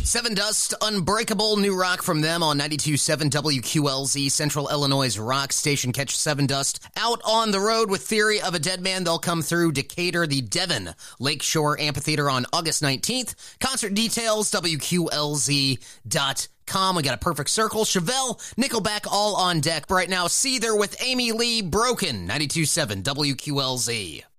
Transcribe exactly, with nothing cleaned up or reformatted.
Seven Dust, Unbreakable, new rock from them on ninety-two point seven W Q L Z, Central Illinois' rock station. Catch Seven Dust out on the road with Theory of a Dead Man. They'll come through Decatur, the Devon Lakeshore Amphitheater on August nineteenth. Concert details, W Q L Z dot com. We got a Perfect Circle, Chevelle, Nickelback, all on deck. Right now, Seether with Amy Lee, Broken, ninety-two point seven W Q L Z.